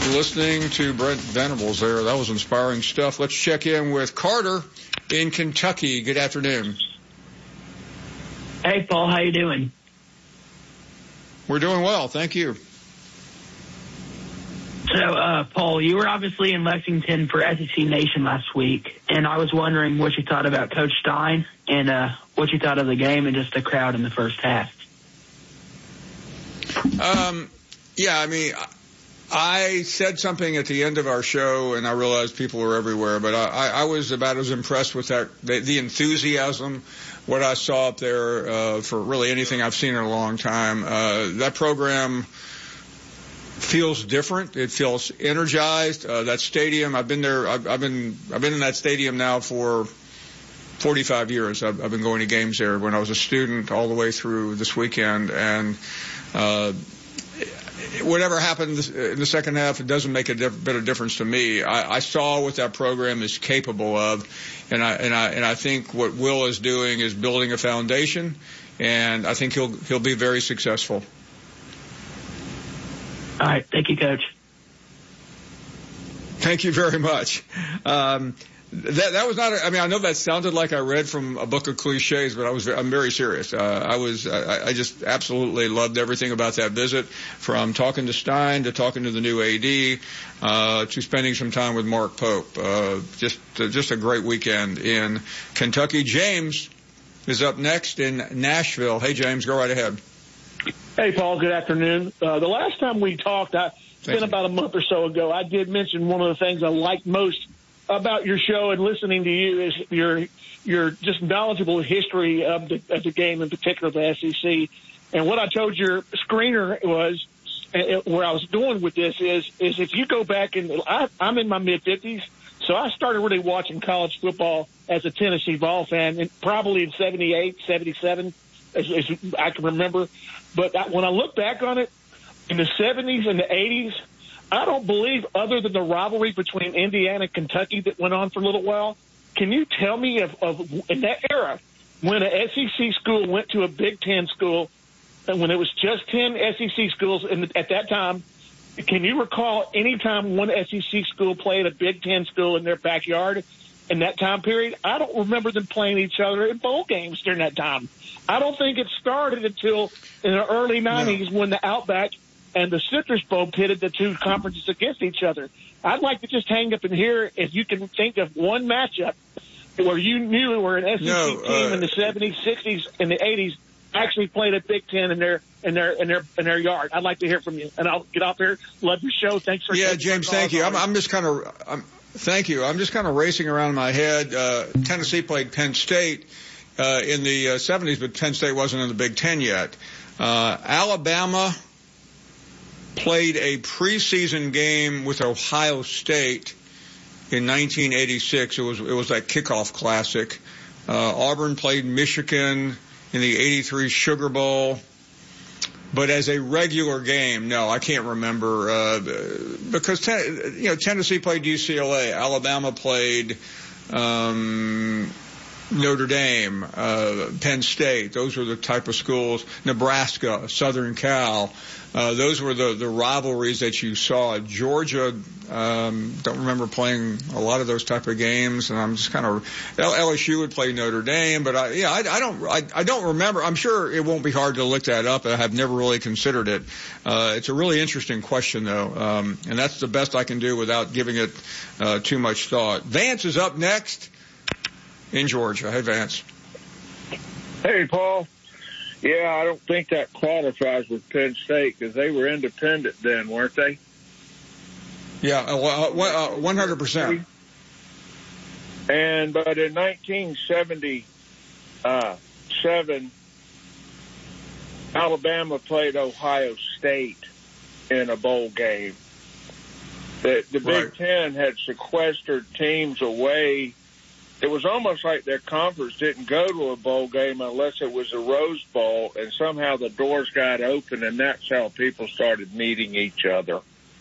listening to Brent Venables there. That was inspiring stuff. Let's check in with Carter in Kentucky. Good afternoon. Hey, Paul. How you doing? We're doing well. Thank you. So, Paul, you were obviously in Lexington for SEC Nation last week, and I was wondering what you thought about Coach Stein and what you thought of the game and just the crowd in the first half. Yeah, I mean, I said something at the end of our show, and I realized people were everywhere, but I was about as impressed with that, the enthusiasm, what I saw up there for really anything I've seen in a long time. That program feels different. It feels energized. That stadium, I've been there. I've been in that stadium now for 45 years. I've been going to games there when I was a student all the way through this weekend, and whatever happened in the second half, it doesn't make a bit of difference to me. I saw what that program is capable of, and I think what Will is doing is building a foundation, and I think he'll be very successful. All right, thank you, Coach. Thank you very much. That was not. I mean, I know that sounded like I read from a book of cliches, but I'm very serious. I just absolutely loved everything about that visit, from talking to Stein to talking to the new AD, to spending some time with Mark Pope. Just a great weekend in Kentucky. James is up next in Nashville. Hey, James, go right ahead. Hey, Paul. Good afternoon. The last time we talked, it's been about a month or so ago, I did mention one of the things I like most about your show and listening to you is your just knowledgeable history of the game, in particular the SEC. And what I told your screener was, where I was going with this is if you go back, and I'm in my mid-50s, so I started really watching college football as a Tennessee Vol fan, and probably in 78, 77, as I can remember. But when I look back on it, in the 70s and the 80s, I don't believe, other than the rivalry between Indiana and Kentucky that went on for a little while, can you tell me of in that era when an SEC school went to a Big Ten school, and when it was just 10 SEC schools at that time, can you recall any time one SEC school played a Big Ten school in their backyard in that time period? I don't remember them playing each other in bowl games during that time. I don't think it started until in the early 90s when the Outback and the Citrus Bowl pitted the two conferences against each other. I'd like to just hang up in here if you can think of one matchup where you knew where an SEC team in the 70s, 60s, and the 80s actually played a Big Ten in their yard. I'd like to hear from you, and I'll get off here. Love your show. Thanks for James. Thank you. I'm just kind of racing around in my head. Tennessee played Penn State in the 70s, but Penn State wasn't in the Big Ten yet. Alabama played a preseason game with Ohio State in 1986. It was that kickoff classic. Auburn played Michigan in the 83 Sugar Bowl. But as a regular game, no, I can't remember, because Tennessee played UCLA, Alabama played Notre Dame, Penn State. Those were the type of schools. Nebraska, Southern Cal. Those were the rivalries that you saw. Georgia, don't remember playing a lot of those type of games, and I'm just kind of LSU would play Notre Dame, but I don't remember. I'm sure it won't be hard to look that up. I have never really considered it. It's a really interesting question though, and that's the best I can do without giving it too much thought. Vance is up next in Georgia. Hey, Vance. Hey, Paul. Yeah, I don't think that qualifies with Penn State because they were independent then, weren't they? Yeah, 100%. But in 1977, Alabama played Ohio State in a bowl game. The Big Ten had sequestered teams away. It was almost like their conference didn't go to a bowl game unless it was a Rose Bowl, and somehow the doors got open, and that's how people started meeting each other.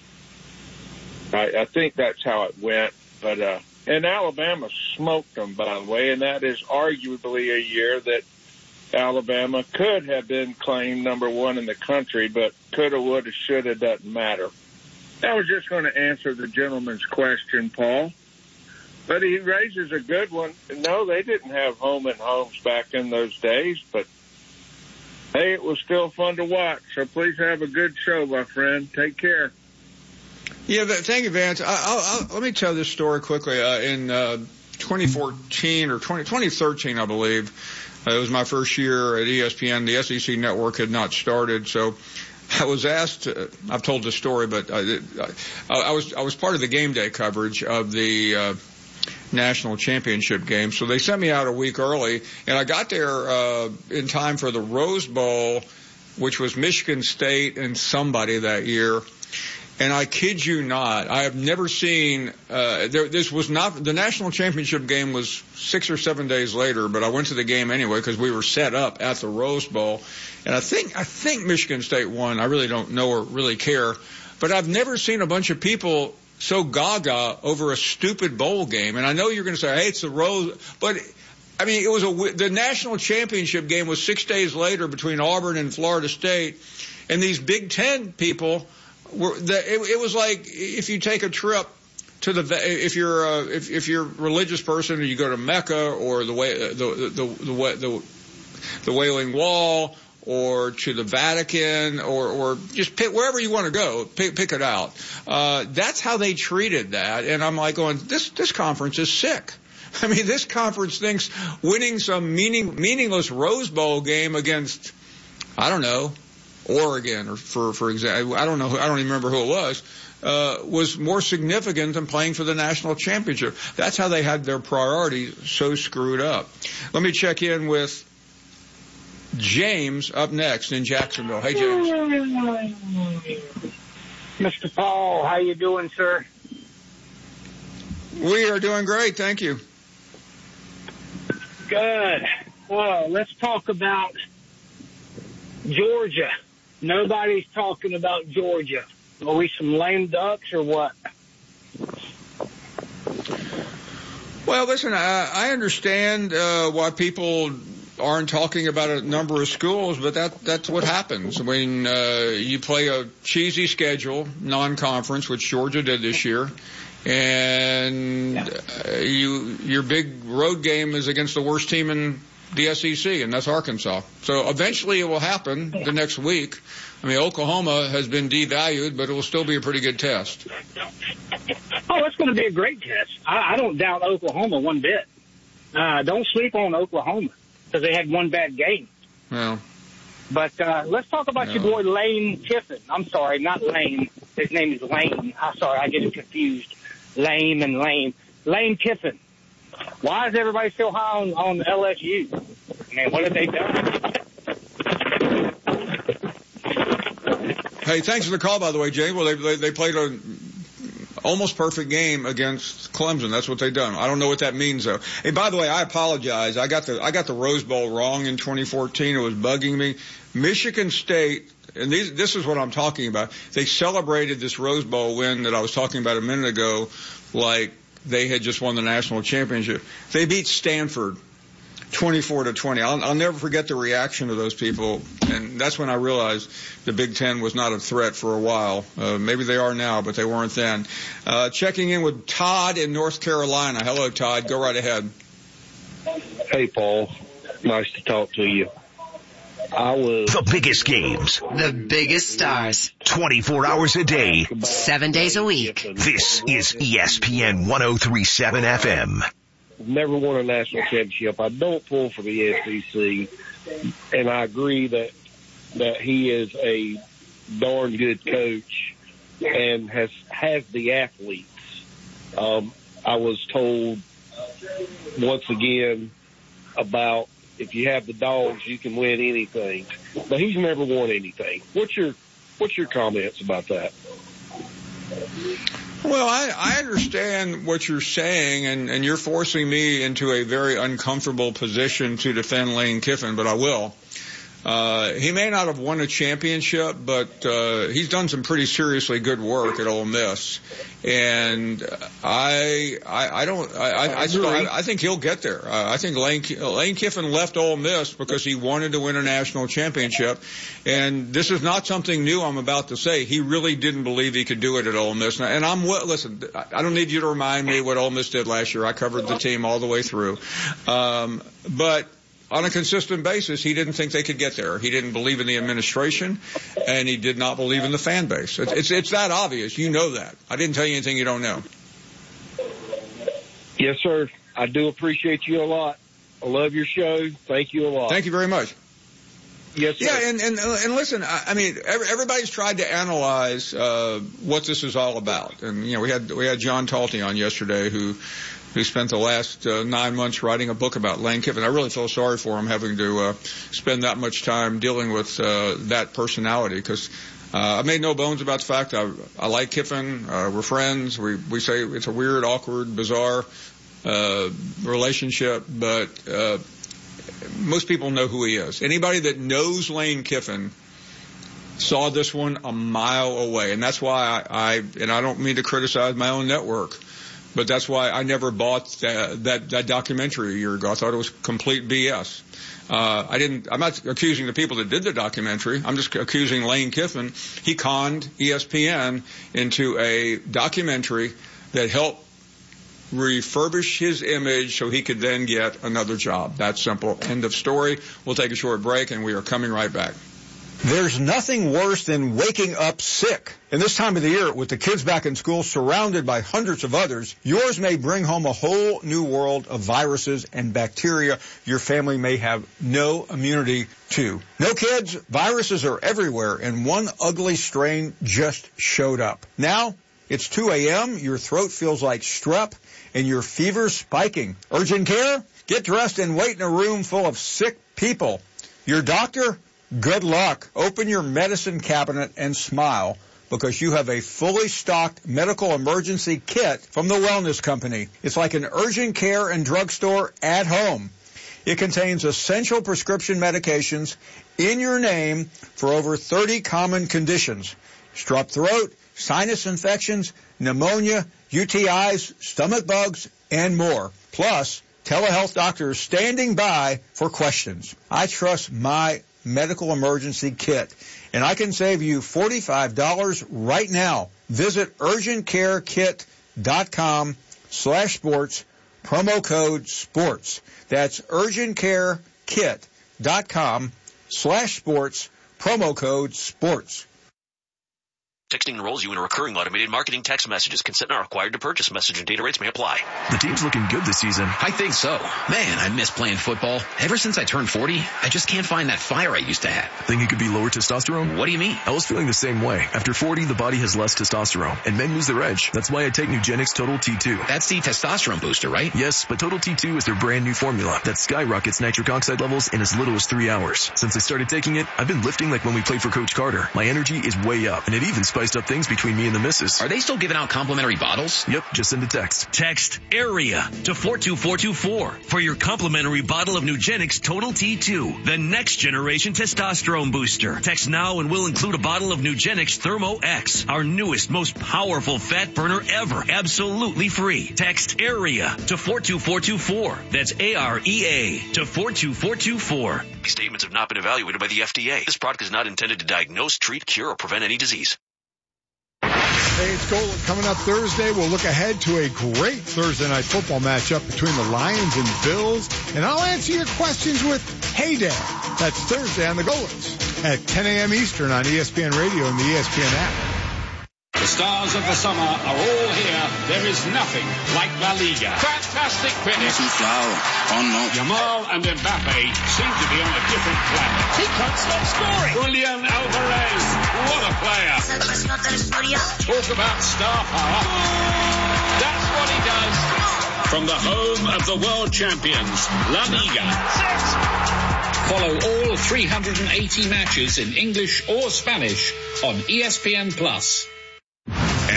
I think that's how it went. But and Alabama smoked them, by the way, and that is arguably a year that Alabama could have been claimed number one in the country, but coulda, woulda, shoulda doesn't matter. I was just going to answer the gentleman's question, Paul. But he raises a good one. No, they didn't have home and homes back in those days, but hey, it was still fun to watch. So please have a good show, my friend. Take care. Yeah, thank you, Vance. Let me tell this story quickly. In 2014 or 2013, I believe, it was my first year at ESPN. The SEC network had not started, so I was asked. I've told this story, but I was part of the game day coverage of the national championship game. So they sent me out a week early, and I got there in time for the Rose Bowl, which was Michigan State and somebody that year. And I kid you not, I have never seen, this was not, the national championship game was 6 or 7 days later, but I went to the game anyway because we were set up at the Rose Bowl. And I think Michigan State won. I really don't know or really care. But I've never seen a bunch of people so gaga over a stupid bowl game. And I know you're going to say, hey, it's the Rose, but I mean, it was the national championship game was 6 days later between Auburn and Florida State. And these Big Ten people, it was like if you take a trip to if you're a religious person and you go to Mecca or the Wailing Wall or to the Vatican or just pick wherever you want to go, pick it out. That's how they treated that, and I'm like going, this conference is sick. I mean, this conference thinks winning some meaningless Rose Bowl game against, I don't know, Oregon, or for example, I don't even remember who it was more significant than playing for the national championship. That's how they had their priorities so screwed up. Let me check in with James up next in Jacksonville. Hey, James. Mr. Paul, how you doing, sir? We are doing great, thank you. Good. Well, let's talk about Georgia. Nobody's talking about Georgia. Are we some lame ducks or what? Well, listen, I understand why people aren't talking about a number of schools, but that's what happens when you play a cheesy schedule, non-conference, which Georgia did this year, and your big road game is against the worst team in the SEC, and that's Arkansas. So eventually it will happen the next week. I mean, Oklahoma has been devalued, but it will still be a pretty good test. Oh, it's going to be a great test. I don't doubt Oklahoma one bit. Don't sleep on Oklahoma because they had one bad game. Well, but let's talk about your boy Lane Kiffin. I'm sorry, not Lane. His name is Lane. I'm sorry, I get it confused. Lame and Lane. Lane Kiffin. Why is everybody so high on LSU? Man, what have they done? Hey, thanks for the call, by the way, James. Well, they played an almost perfect game against Clemson. That's what they done. I don't know what that means, though. Hey, by the way, I apologize. I got the Rose Bowl wrong in 2014. It was bugging me. Michigan State, and this is what I'm talking about. They celebrated this Rose Bowl win that I was talking about a minute ago, like they had just won the national championship. They beat Stanford 24-20. I'll never forget the reaction of those people, and that's when I realized the Big Ten was not a threat for a while. Maybe they are now, but they weren't then. Checking in with Todd in North Carolina. Hello, Todd. Go right ahead. Hey, Paul. Nice to talk to you. The biggest games. The biggest stars. 24 hours a day. 7 days a week. This is ESPN 103.7 FM. Never won a national championship. I don't pull for the SEC, and I agree that he is a darn good coach and has the athletes. I was told once again about if you have the dogs, you can win anything. But he's never won anything. What's your comments about that? Well, I understand what you're saying, and you're forcing me into a very uncomfortable position to defend Lane Kiffin, but I will. He may not have won a championship, but he's done some pretty seriously good work at Ole Miss. And I think he'll get there. I think Lane Kiffin left Ole Miss because he wanted to win a national championship. And this is not something new I'm about to say. He really didn't believe he could do it at Ole Miss. And listen, I don't need you to remind me what Ole Miss did last year. I covered the team all the way through. But on a consistent basis, he didn't think they could get there. He didn't believe in the administration, and he did not believe in the fan base. It's that obvious. You know that. I didn't tell you anything you don't know. Yes, sir. I do appreciate you a lot. I love your show. Thank you a lot. Thank you very much. Yes, sir. Yeah, and listen, I mean, everybody's tried to analyze what this is all about. And, you know, we had John Talty on yesterday who spent the last 9 months writing a book about Lane Kiffin. I really feel sorry for him having to spend that much time dealing with that personality, because I made no bones about the fact I like Kiffin. We're friends. We say it's a weird, awkward, bizarre relationship, but most people know who he is. Anybody that knows Lane Kiffin saw this one a mile away, and that's why I don't mean to criticize my own network, but that's why I never bought that documentary a year ago. I thought it was complete BS. I'm not accusing the people that did the documentary. I'm just accusing Lane Kiffin. He conned ESPN into a documentary that helped refurbish his image so he could then get another job. That's simple. End of story. We'll take a short break, and we are coming right back. There's nothing worse than waking up sick. And this time of the year, with the kids back in school, surrounded by hundreds of others, yours may bring home a whole new world of viruses and bacteria your family may have no immunity to. No, kids, viruses are everywhere, and one ugly strain just showed up. Now, it's 2 a.m., your throat feels like strep, and your fever's spiking. Urgent care? Get dressed and wait in a room full of sick people. Your doctor? Good luck. Open your medicine cabinet and smile, because you have a fully stocked medical emergency kit from the Wellness Company. It's like an urgent care and drugstore at home. It contains essential prescription medications in your name for over 30 common conditions: strep throat, sinus infections, pneumonia, UTIs, stomach bugs, and more. Plus, telehealth doctors standing by for questions. I trust my medical emergency kit, and I can save you $45 right now. Visit urgentcarekit.com/sports, promo code sports. That's urgentcarekit.com/sports, promo code sports. Texting enrolls you in recurring automated marketing text messages. Consent not required to purchase. Message and data rates may apply. The team's looking good this season. I think so. Man, I miss playing football. Ever since I turned 40, I just can't find that fire I used to have. Think it could be lower testosterone? What do you mean? I was feeling the same way. After 40, the body has less testosterone, and men lose their edge. That's why I take Nugenix Total T2. That's the testosterone booster, right? Yes, but Total T2 is their brand new formula that skyrockets nitric oxide levels in as little as 3 hours. Since I started taking it, I've been lifting like when we played for Coach Carter. My energy is way up, and it even spiced up things between me and the missus. Are they still giving out complimentary bottles? Yep, just send a text. Text AREA to 42424 for your complimentary bottle of Nugenix Total T2, the next generation testosterone booster. Text now and we'll include a bottle of Nugenix Thermo X, our newest, most powerful fat burner ever, absolutely free. Text AREA to 42424. That's AREA to 42424. These statements have not been evaluated by the FDA. This product is not intended to diagnose, treat, cure, or prevent any disease. Hey, it's Golan. Coming up Thursday, we'll look ahead to a great Thursday night football matchup between the Lions and Bills, and I'll answer your questions with Hey Dad. That's Thursday on the Golans at 10 a.m. Eastern on ESPN Radio and the ESPN app. The stars of the summer are all here. There is nothing like La Liga. Fantastic finish. Yamal and Mbappe seem to be on a different planet. He can't stop scoring. Julian Alvarez, what a player. Talk about star power. That's what he does. From the home of the world champions, La Liga. Follow all 380 matches in English or Spanish on ESPN+.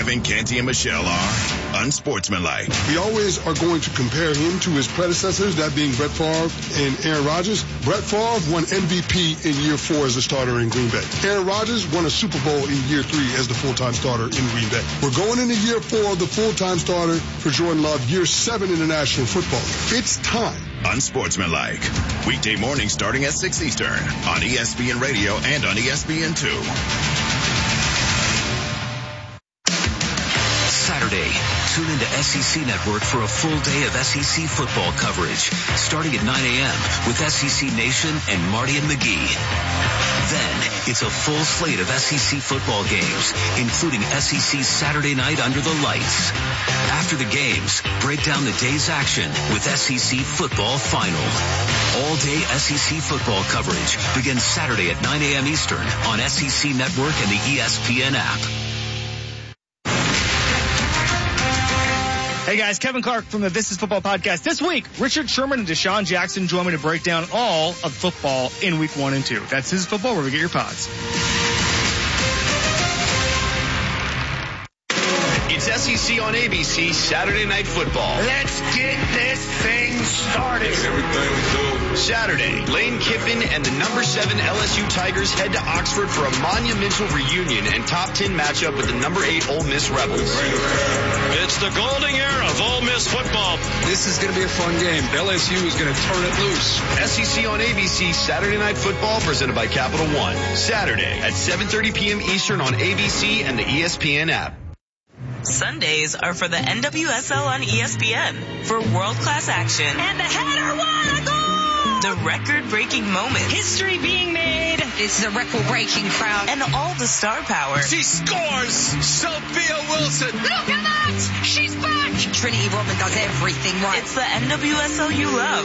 Kevin, Canty, and Michelle are unsportsmanlike. We always are going to compare him to his predecessors, that being Brett Favre and Aaron Rodgers. Brett Favre won MVP in year 4 as a starter in Green Bay. Aaron Rodgers won a Super Bowl in year 3 as the full-time starter in Green Bay. We're going into year 4 of the full-time starter for Jordan Love, year 7 in the National Football. It's time. Unsportsmanlike. Weekday mornings starting at 6 Eastern on ESPN Radio and on ESPN2. Saturday, tune into SEC Network for a full day of SEC football coverage, starting at 9 a.m. with SEC Nation and Marty and McGee. Then, it's a full slate of SEC football games, including SEC Saturday Night Under the Lights. After the games, break down the day's action with SEC Football Final. All-day SEC football coverage begins Saturday at 9 a.m. Eastern on SEC Network and the ESPN app. Hey guys, Kevin Clark from the This Is Football podcast. This week, Richard Sherman and Deshaun Jackson join me to break down all of football in week 1 and 2. That's This Is Football, where we get your pods. It's SEC on ABC Saturday Night Football. Let's get this thing started. Saturday, Lane Kiffin and the number 7 LSU Tigers head to Oxford for a monumental reunion and top 10 matchup with the number 8 Ole Miss Rebels. It's the golden era of Ole Miss football. This is going to be a fun game. LSU is going to turn it loose. SEC on ABC Saturday Night Football presented by Capital One. Saturday at 7:30 p.m. Eastern on ABC and the ESPN app. Sundays are for the NWSL on ESPN for world-class action. And the header won a goal! The record-breaking moments. History being made. This is a record-breaking crowd. And all the star power. She scores! Sophia Wilson! Look at that! She's back! Trinity Rodman does everything right. It's the NWSL you love.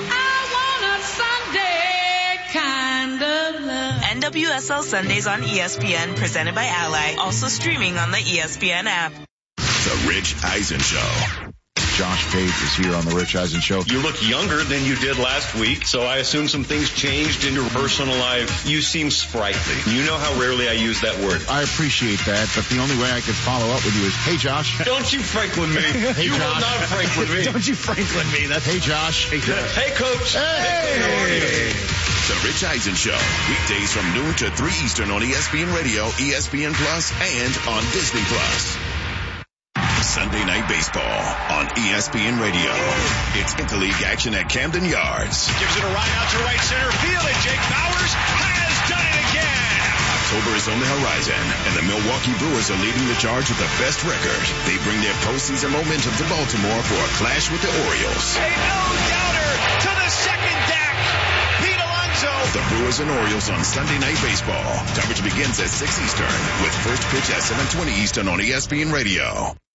I want a Sunday kind of love. NWSL Sundays on ESPN, presented by Ally. Also streaming on the ESPN app. The Rich Eisen Show. Josh Pate is here on the Rich Eisen Show. You look younger than you did last week, so I assume some things changed in your personal life. You seem sprightly. You know how rarely I use that word. I appreciate that, but the only way I could follow up with you is, hey, Josh. Don't you Franklin me. Hey, you Josh. will not Franklin me. Don't you Franklin me. That's hey, Josh. Hey, Coach. Hey. The Rich Eisen Show. Weekdays from noon to 3 Eastern on ESPN Radio, ESPN Plus, and on Disney Plus. Sunday Night Baseball on ESPN Radio. It's interleague action at Camden Yards. Gives it a ride out to right center field, and Jake Bowers has done it again. October is on the horizon, and the Milwaukee Brewers are leading the charge with the best record. They bring their postseason momentum to Baltimore for a clash with the Orioles. A no-doubter to the second deck. Pete Alonso. The Brewers and Orioles on Sunday Night Baseball. Coverage begins at 6 Eastern with first pitch at 7:20 Eastern on ESPN Radio.